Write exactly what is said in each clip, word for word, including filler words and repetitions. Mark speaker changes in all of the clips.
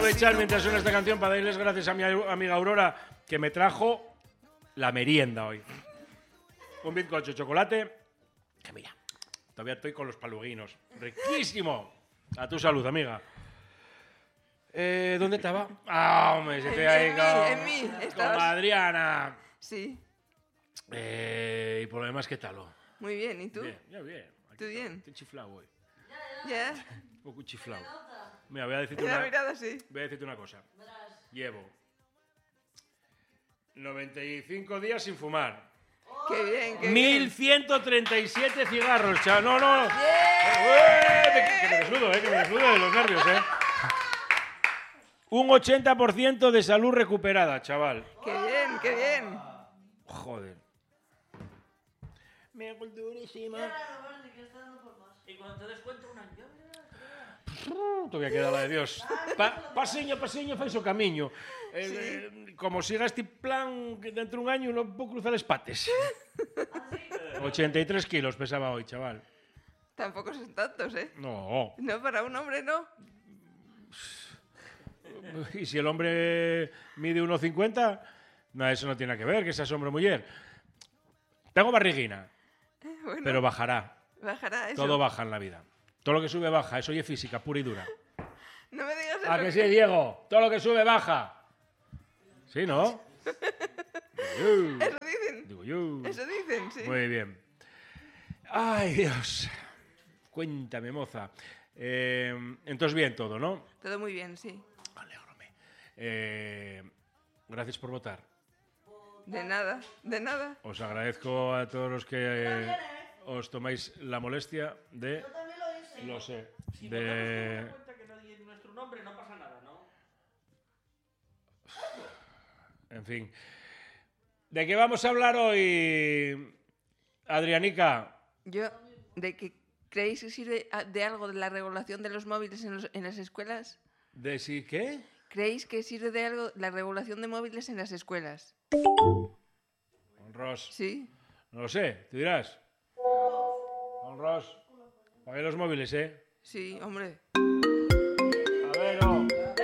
Speaker 1: aprovechar mientras suena esta canción para darles gracias a mi amiga Aurora que me trajo la merienda hoy. Un bizcocho de chocolate que mira, todavía estoy con los paluguinos. Riquísimo. A tu salud, amiga. Eh, ¿Dónde estaba? Ah, hombre, se te ha
Speaker 2: En
Speaker 1: ido.
Speaker 2: mí, en mí,
Speaker 1: Con
Speaker 2: estabas-
Speaker 1: Adriana.
Speaker 2: Sí,
Speaker 1: Eh, y por lo demás, ¿qué tal?
Speaker 2: muy bien. ¿Y tú?
Speaker 1: Bien, ya bien. Aquí
Speaker 2: ¿Tú bien?
Speaker 1: Estoy chiflado hoy.
Speaker 2: Ya.
Speaker 1: Un poco chiflado. Mira, voy a decirte
Speaker 2: La
Speaker 1: una,
Speaker 2: mirada sí.
Speaker 1: voy a decirte una cosa. Llevo noventa y cinco días sin fumar.
Speaker 2: Qué bien, qué bien.
Speaker 1: mil ciento treinta y siete cigarros, chaval. No, no. ¡Eh! Que me desnudo, eh, que me desnudo de los nervios, eh. Un ochenta por ciento de salud recuperada, chaval.
Speaker 2: Qué bien, qué bien.
Speaker 1: Joder. Me hago durísima.
Speaker 3: Y cuando te des cuenta un año.
Speaker 1: Todavía queda la de Dios. Pa, pasiño, pasiño, fai o camiño. Eh,
Speaker 2: Sí.
Speaker 1: eh, como siga este plan, que dentro de un año no puedo cruzar espates. ochenta y tres kilos pesaba hoy, chaval.
Speaker 2: Tampoco son tantos, ¿eh?
Speaker 1: No.
Speaker 2: No, para un hombre no.
Speaker 1: Y si el hombre mide uno cincuenta, no, eso no tiene nada que ver, que seas hombre o mujer. Tengo barriguina,
Speaker 2: Bueno,
Speaker 1: pero bajará.
Speaker 2: bajará eso.
Speaker 1: Todo baja en la vida. Todo lo que sube baja, eso ya es física, pura y dura.
Speaker 2: No me digas eso.
Speaker 1: ¿A que sí, Diego? Todo lo que sube baja. ¿Sí, no? Digo yo.
Speaker 2: Eso dicen.
Speaker 1: Digo yo.
Speaker 2: Eso dicen, sí.
Speaker 1: Muy bien. Ay, Dios. Cuéntame, moza. Eh, entonces bien todo, ¿no?
Speaker 2: Todo muy bien, sí.
Speaker 1: Alégrame. Eh, gracias por votar.
Speaker 2: De nada, de nada.
Speaker 1: Os agradezco a todos los que eh, os tomáis la molestia de... Lo sé. De...
Speaker 3: cuenta que no di nuestro nombre, no pasa nada, ¿no?
Speaker 1: En fin. ¿De qué vamos a hablar hoy, Adrianica?
Speaker 2: Yo, ¿de que creéis que sirve a- de algo de la regulación de los móviles en, los- en las escuelas?
Speaker 1: ¿De si qué?
Speaker 2: ¿Creéis que sirve de algo la regulación de móviles en las escuelas?
Speaker 1: Ros.
Speaker 2: Sí.
Speaker 1: No lo sé, tú dirás. Don Ros. Pagué los móviles, ¿eh?
Speaker 2: Sí, hombre.
Speaker 1: A ver, no.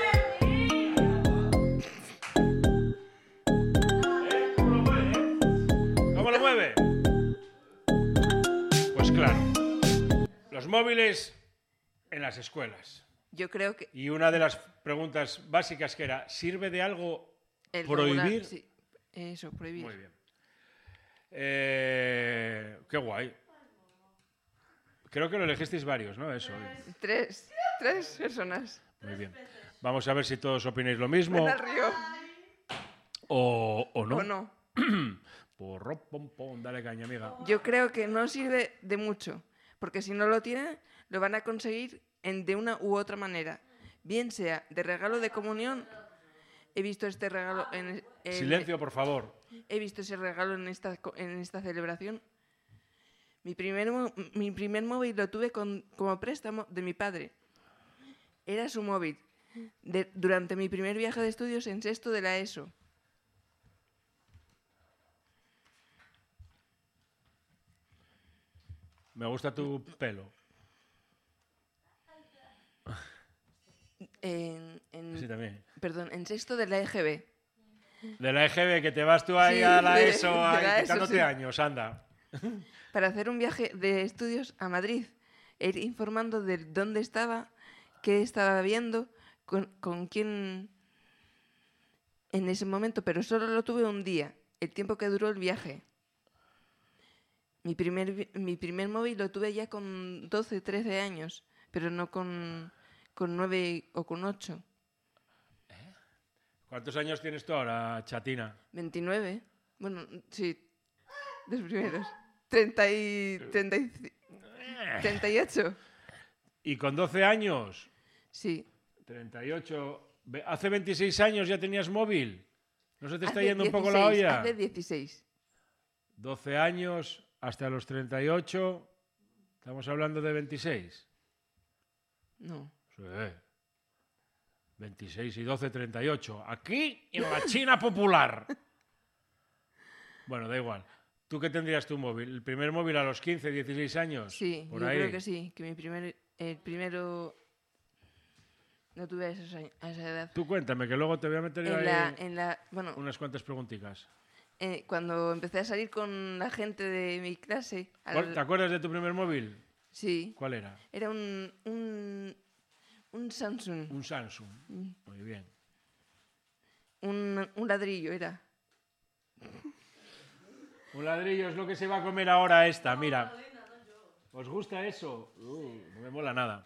Speaker 1: ¿Eh? ¿Cómo lo mueve, eh? ¿Cómo lo mueve? Pues claro. Los móviles en las escuelas.
Speaker 2: Yo creo que
Speaker 1: Y una de las preguntas básicas que era, ¿sirve de algo
Speaker 2: el
Speaker 1: prohibir?
Speaker 2: regular- sí, eso, prohibir.
Speaker 1: Muy bien. Eh, qué guay. Creo que lo elegisteis varios, ¿no? Eso.
Speaker 2: Tres, tres personas.
Speaker 1: Muy bien. Vamos a ver si todos opináis lo mismo
Speaker 2: Ven al río.
Speaker 1: o, o no.
Speaker 2: ¿O no?
Speaker 1: Porro, pom, pom, dale caña, amiga.
Speaker 2: Yo creo que no sirve de mucho, porque si no lo tienen, lo van a conseguir en, de una u otra manera. Bien sea de regalo de comunión, he visto este regalo en, en-
Speaker 1: Silencio, por favor.
Speaker 2: he visto ese regalo en esta, co- en esta celebración. Mi primer, mo- mi primer móvil lo tuve con- como préstamo de mi padre. Era su móvil de- durante mi primer viaje de estudios en sexto de la ESO.
Speaker 1: Me gusta tu pelo.
Speaker 2: En, en-
Speaker 1: Sí, también.
Speaker 2: perdón, en sexto de la E G B.
Speaker 1: De la E G B, que te vas tú ahí
Speaker 2: Sí,
Speaker 1: a la
Speaker 2: de-
Speaker 1: ESO,
Speaker 2: de
Speaker 1: ahí,
Speaker 2: la ESO,
Speaker 1: quitándote
Speaker 2: sí.
Speaker 1: años, anda.
Speaker 2: Para hacer un viaje de estudios a Madrid, e ir informando de dónde estaba, qué estaba viendo, con, con quién en ese momento, pero solo lo tuve un día, el tiempo que duró el viaje. Mi primer, vi- mi primer móvil lo tuve ya con doce, trece años, pero no con, con nueve o con ocho.
Speaker 1: ¿Cuántos años tienes tú ahora, chatina?
Speaker 2: veintinueve. Bueno, sí, los primeros. treinta y, treinta y, treinta y ocho.
Speaker 1: Y con doce años,
Speaker 2: Sí.
Speaker 1: treinta y ocho, ve- hace veintiséis años ya tenías móvil. ¿No se te está
Speaker 2: Hace
Speaker 1: yendo un poco la
Speaker 2: dieciséis,
Speaker 1: olla?
Speaker 2: Hace dieciséis.
Speaker 1: doce años hasta los treinta y ocho, estamos hablando de veintiséis.
Speaker 2: No.
Speaker 1: Sí. veintiséis y doce, treinta y ocho. Aquí en la China popular. Bueno, da igual. ¿Tú qué tendrías tu móvil? ¿El primer móvil a los quince, dieciséis años?
Speaker 2: Sí,
Speaker 1: Por
Speaker 2: yo
Speaker 1: ahí.
Speaker 2: creo que sí. Que mi primer, el primero... No tuve a, esos años- a esa edad.
Speaker 1: Tú cuéntame, que luego te voy a meter
Speaker 2: En
Speaker 1: ahí
Speaker 2: la, en la, bueno,
Speaker 1: unas cuantas preguntitas.
Speaker 2: eh, cuando empecé a salir con la gente de mi clase, al-
Speaker 1: ¿Cuál- ¿Te acuerdas de tu primer móvil?
Speaker 2: sí,
Speaker 1: ¿Cuál era?
Speaker 2: era un, un, un Samsung,
Speaker 1: Un Samsung.
Speaker 2: Mm.
Speaker 1: Muy bien.
Speaker 2: un, un ladrillo era.
Speaker 1: Un ladrillo es lo que se va a comer ahora esta, mira. ¿Os gusta eso? Uh, no me mola nada.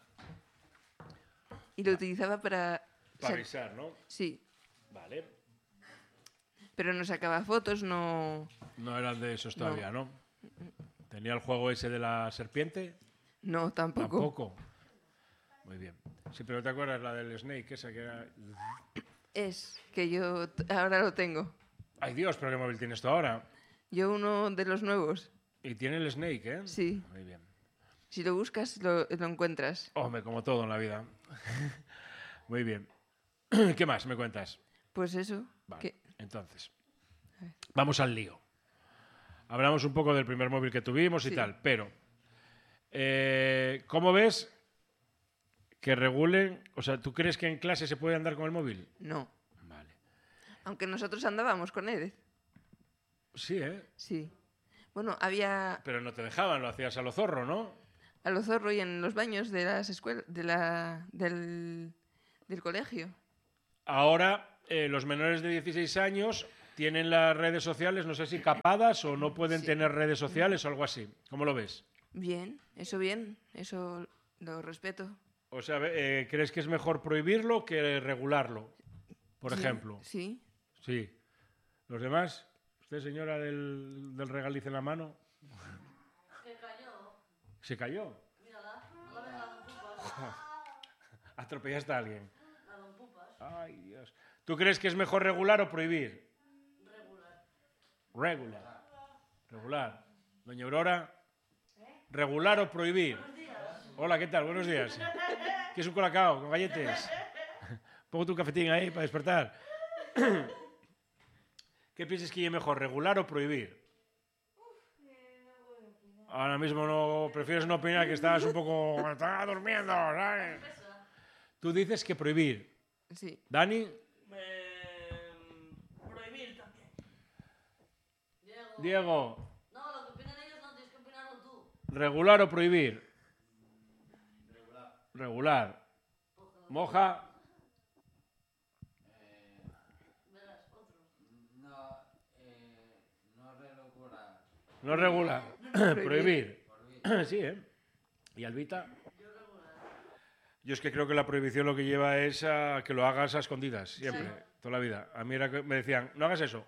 Speaker 2: Y lo utilizaba para...
Speaker 1: Para
Speaker 2: sa-
Speaker 1: avisar, ¿no?
Speaker 2: Sí,
Speaker 1: Vale.
Speaker 2: pero no sacaba fotos, no...
Speaker 1: No eran de esos todavía, ¿no? ¿Tenía el juego ese de la serpiente?
Speaker 2: No, tampoco.
Speaker 1: Tampoco. Muy bien. Sí, pero ¿te acuerdas la del Snake, esa que era...?
Speaker 2: Es que yo t- ahora lo tengo.
Speaker 1: Ay, Dios, pero ¿qué móvil tienes tú ahora?
Speaker 2: Yo uno de los nuevos.
Speaker 1: Y tiene el Snake, ¿eh?
Speaker 2: Sí.
Speaker 1: Muy bien.
Speaker 2: Si lo buscas, lo, lo encuentras.
Speaker 1: Hombre, como todo en la vida. Muy bien. ¿Qué más me cuentas?
Speaker 2: Pues eso.
Speaker 1: Vale,
Speaker 2: que-
Speaker 1: entonces. Vamos al lío. Hablamos un poco del primer móvil que tuvimos y
Speaker 2: Sí.
Speaker 1: tal, pero eh, ¿cómo ves que regulen? O sea, ¿tú crees que en clase se puede andar con el móvil?
Speaker 2: No.
Speaker 1: Vale.
Speaker 2: Aunque nosotros andábamos con él.
Speaker 1: Sí, ¿eh?
Speaker 2: Sí. Bueno, había
Speaker 1: Pero no te dejaban, lo hacías a lo zorro, ¿no?
Speaker 2: a lo zorro y en los baños de las escuelas, de la, del, del colegio.
Speaker 1: Ahora, eh, los menores de dieciséis años tienen las redes sociales, no sé si capadas o no pueden
Speaker 2: Sí.
Speaker 1: tener redes sociales o algo así. ¿Cómo lo ves?
Speaker 2: Bien, eso bien, eso lo respeto.
Speaker 1: O sea, eh, ¿crees que es mejor prohibirlo que regularlo? Por
Speaker 2: Sí,
Speaker 1: ejemplo.
Speaker 2: Sí.
Speaker 1: Sí. ¿Los demás? ¿Usted, señora del, del regaliz en la mano?
Speaker 3: Que cayó.
Speaker 1: ¿Se cayó?
Speaker 3: Mírala. No la ves a Don Pupas.
Speaker 1: ¿Atropellaste a alguien?
Speaker 3: A Don Pupas.
Speaker 1: Ay, Dios. ¿Tú crees que es mejor regular o prohibir?
Speaker 3: Regular.
Speaker 1: Regular. Regular. Doña Aurora. ¿Regular o prohibir? Hola, ¿qué tal? Buenos días. ¿Quieres un colacao con galletes? Pongo tu cafetín ahí para despertar. ¿Qué piensas que es mejor, regular o prohibir? Ahora mismo no prefieres no opinar, que estás un poco... Estás durmiendo, ¿sabes? Tú dices que prohibir.
Speaker 2: Sí.
Speaker 1: ¿Dani?
Speaker 3: Eh, prohibir también. Diego.
Speaker 1: Diego,
Speaker 3: No, lo que opinan ellos no tienes que opinarlo tú.
Speaker 1: ¿regular o prohibir? Regular. Regular. Moja,
Speaker 3: Verás, otro.
Speaker 4: No, eh, no regular.
Speaker 1: no regular. Prohibir. Sí, ¿eh? ¿Y Albita? Yo es que creo que la prohibición lo que lleva es a que lo hagas a escondidas, siempre, toda la vida. A mí era que me decían, no hagas eso.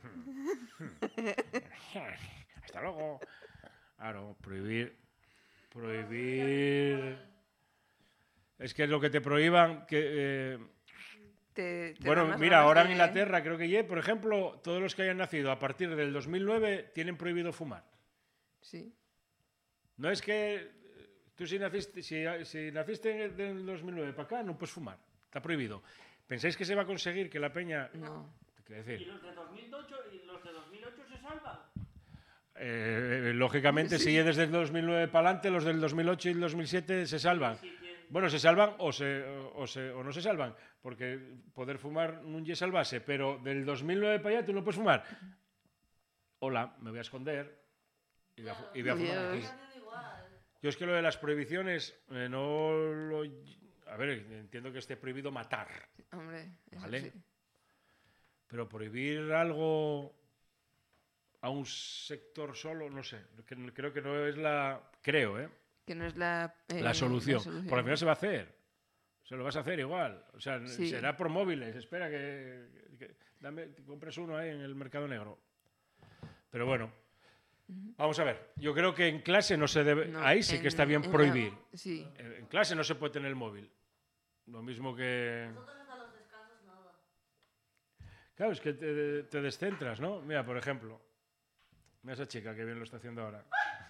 Speaker 1: Hasta luego. Claro, prohibir. Prohibir. Es que lo que te prohíban, que... eh,
Speaker 2: Te- te da
Speaker 1: bueno,
Speaker 2: más
Speaker 1: mira,
Speaker 2: ganas
Speaker 1: ahora en
Speaker 2: de-
Speaker 1: Inglaterra creo que ya, por ejemplo, todos los que hayan nacido a partir del dos mil nueve tienen prohibido fumar.
Speaker 2: Sí.
Speaker 1: No es que eh, tú si naciste, si, si naciste en el del dos mil nueve para acá, no puedes fumar. Está prohibido. ¿Pensáis que se va a conseguir que la peña...
Speaker 2: No.
Speaker 1: Quiero
Speaker 3: ¿Y
Speaker 1: decir,
Speaker 3: los de dos mil ocho, y los de dos mil ocho se salvan?
Speaker 1: eh, lógicamente, si es desde el dos mil nueve para adelante, los del dos mil ocho y el dos mil siete se salvan.
Speaker 3: Sí, tienen-
Speaker 1: Bueno, se salvan o, se, o, se, o no se salvan, porque poder fumar no es salvarse, pero del dos mil nueve para allá tú no puedes fumar. Hola, me voy a esconder y voy a, fu- y voy a fumar aquí.
Speaker 2: Dios.
Speaker 3: Tienen igual.
Speaker 1: Yo es que lo de las prohibiciones, eh, no lo... A ver, entiendo que esté prohibido matar,
Speaker 2: Hombre, eso
Speaker 1: ¿vale?
Speaker 2: sí.
Speaker 1: Pero prohibir algo a un sector solo, no sé, que- creo que no es la... Creo, ¿eh?
Speaker 2: Que no es la, eh,
Speaker 1: la solución.
Speaker 2: solución.
Speaker 1: Porque al final se va a hacer. Se lo vas a hacer igual. O sea,
Speaker 2: Sí.
Speaker 1: será por móviles. Espera que, que- dame, que compres uno ahí en el mercado negro. Pero bueno, vamos a ver. Yo creo que en clase no se debe.
Speaker 2: No,
Speaker 1: ahí sí que
Speaker 2: en-
Speaker 1: está bien
Speaker 2: en la-
Speaker 1: prohibir.
Speaker 2: Sí.
Speaker 1: En en clase no se puede tener el móvil. Lo mismo que.
Speaker 3: Nosotros hasta los descansos nada.
Speaker 1: Claro, es que te, te descentras, ¿no? Mira, por ejemplo. Mira esa chica que bien lo está haciendo ahora.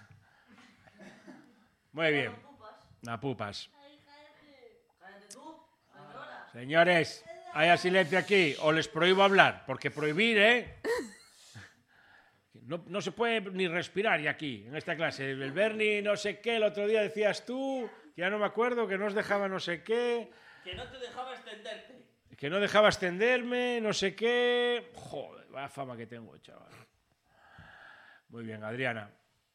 Speaker 1: Muy bien.
Speaker 3: Don Pupas.
Speaker 1: A pupas.
Speaker 3: Ay, cállate. Cállate tú, señora.
Speaker 1: Señores, haya silencio aquí o les prohíbo hablar, porque prohibir, ¿eh? No, no se puede ni respirar ya aquí, en esta clase. El Bernie no sé qué, el otro día decías tú, que ya no me acuerdo, que nos dejaba no sé qué.
Speaker 3: Que no te dejaba extenderte.
Speaker 1: Que no dejaba extenderme, no sé qué. Joder, vaya fama que tengo, chaval. Muy bien, Adriana.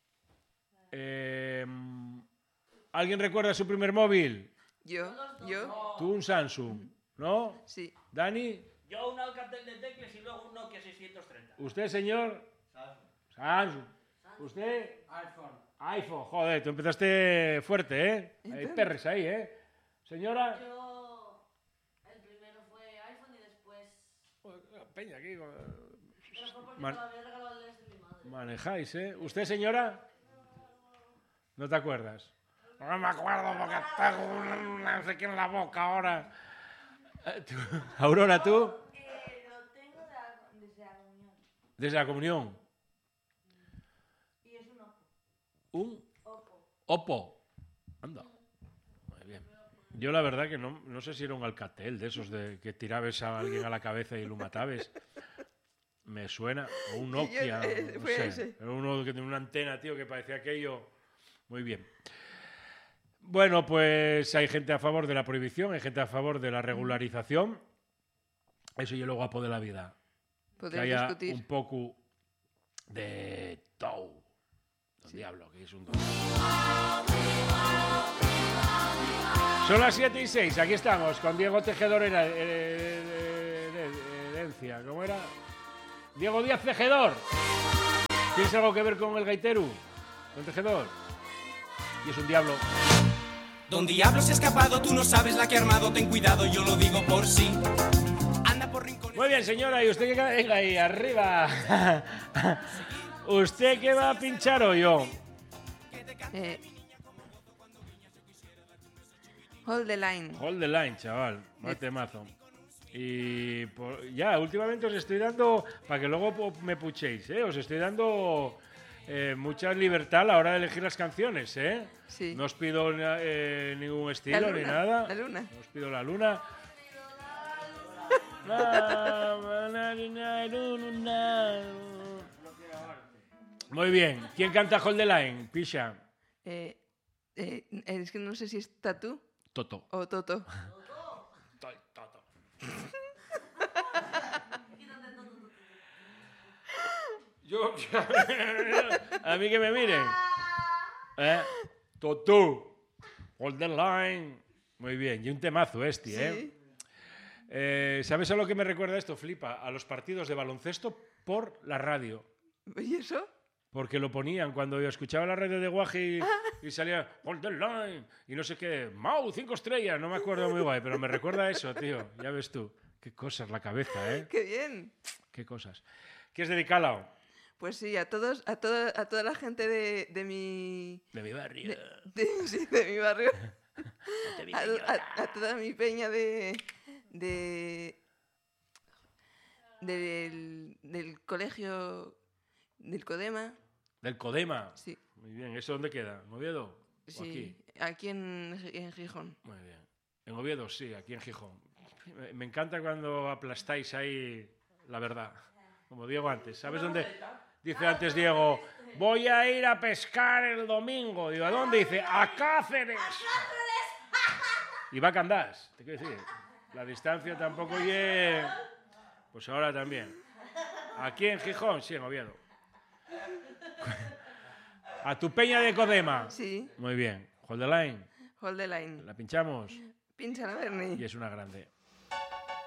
Speaker 1: Eh, ¿Alguien recuerda su primer móvil?
Speaker 2: Yo, yo,
Speaker 1: Tú un Samsung, ¿no?
Speaker 2: sí.
Speaker 1: ¿Dani?
Speaker 3: Yo un Alcatel de teclas y luego un Nokia seiscientos treinta.
Speaker 1: ¿Usted, señor? Samsung. ¿Usted?
Speaker 4: iPhone.
Speaker 1: iPhone. Joder, tú empezaste fuerte, ¿eh? Hay
Speaker 2: Entonces-
Speaker 1: perres ahí, ¿eh? Señora.
Speaker 3: Yo... El primero fue iPhone y después...
Speaker 1: Peña, aquí.
Speaker 3: Pero fue porque
Speaker 1: Man-
Speaker 3: me lo había regalado el ex de mi madre.
Speaker 1: Manejáis, ¿eh? ¿Usted, señora? ¿No te acuerdas? No me acuerdo porque tengo un no sé qué en la boca ahora. Eh, tú- Aurora, ¿tú?
Speaker 5: Eh, lo tengo de la- desde la comunión.
Speaker 1: Desde la comunión.
Speaker 5: Y es un ojo.
Speaker 1: Un
Speaker 5: Ojo.
Speaker 1: Oppo. Anda. Muy bien. Yo la verdad que no, no sé si era un Alcatel de esos de que tirabes a alguien a la cabeza y lo matabas. Me suena. O un Nokia.
Speaker 2: eh,
Speaker 1: no
Speaker 2: fue
Speaker 1: sé.
Speaker 2: ese.
Speaker 1: Era uno que tenía una antena, tío, que parecía aquello. Muy bien. Bueno, pues hay gente a favor de la prohibición, hay gente a favor de la regularización. Eso y lo guapo de la vida. Que
Speaker 2: Podemos
Speaker 1: haya
Speaker 2: discutir.
Speaker 1: un poco de todo. El diablo, que es un don. Son las siete y seis, aquí estamos, con Diego Tejedor era, eh, de, de- de- de Herencia, ¿cómo era? Diego Díaz Tejedor. ¿Tienes algo que ver con el gaitero? ¿Con Tejedor? Y es un diablo.
Speaker 6: Don Diablo se ha escapado, tú no sabes la que ha armado, ten cuidado, yo lo digo por sí. Anda por rincones.
Speaker 1: Muy bien, señora, y usted que venga ahí arriba. ¿Usted qué va a pinchar o yo?
Speaker 2: Eh, Hold the line.
Speaker 1: Hold the line, chaval. Más temazo. Y por- ya, últimamente os estoy dando, para que luego po- me puchéis, ¿eh? Os estoy dando eh, mucha libertad a la hora de elegir las canciones, ¿eh?
Speaker 2: Sí.
Speaker 1: No os pido eh, ningún estilo
Speaker 2: La
Speaker 1: ni
Speaker 2: luna,
Speaker 1: nada.
Speaker 2: la luna.
Speaker 1: No os pido la luna. Muy bien. ¿Quién canta Hold the Line? Pisha.
Speaker 2: Eh, eh, es que no sé si es Tatú
Speaker 1: Toto.
Speaker 2: o Toto.
Speaker 1: Toto. Yo, a mí que me miren. ¿Eh? Toto. Hold the line. Muy bien. Y un temazo este, ¿eh?
Speaker 2: Sí.
Speaker 1: Eh, ¿Sabes a lo que me recuerda esto? Flipa. A los partidos de baloncesto por la radio.
Speaker 2: ¿Y eso?
Speaker 1: Porque lo ponían cuando yo escuchaba la radio de Guaje y, y salía Hold the line y no sé qué. Mau, cinco estrellas. No me acuerdo muy guay, pero me recuerda a eso, tío. Ya ves tú. Qué cosas la cabeza, ¿eh?
Speaker 2: ¡Qué bien!
Speaker 1: Qué cosas. ¿Quieres dedicarla?
Speaker 2: Pues sí, a todos, a toda, a toda la gente de, de mi.
Speaker 1: De mi barrio.
Speaker 2: De, de- sí, de mi barrio.
Speaker 1: De mi
Speaker 2: A,
Speaker 1: señora.
Speaker 2: a- a toda mi peña de. de. del, del colegio. del Codema.
Speaker 1: Del Codema.
Speaker 2: Sí,
Speaker 1: Muy bien. ¿Eso dónde queda? ¿En Oviedo? ¿O
Speaker 2: sí.
Speaker 1: aquí?
Speaker 2: Aquí, en, en Gijón.
Speaker 1: Muy bien. En Oviedo, sí, aquí en Gijón. Me, me encanta cuando aplastáis ahí la verdad. Como Diego antes. ¿Sabes dónde? Dice antes Diego, voy a ir a pescar el domingo. Digo, ¿a dónde? Dice, a Cáceres. Y va a Candás. Te quiero decir, la distancia tampoco es... Pues ahora también. Aquí en Gijón, sí, en Oviedo. A tu peña de Codema.
Speaker 2: Sí,
Speaker 1: Muy bien. Hold the line.
Speaker 2: hold the line.
Speaker 1: La pinchamos.
Speaker 2: Pincha la Bernie.
Speaker 1: Y es una grande.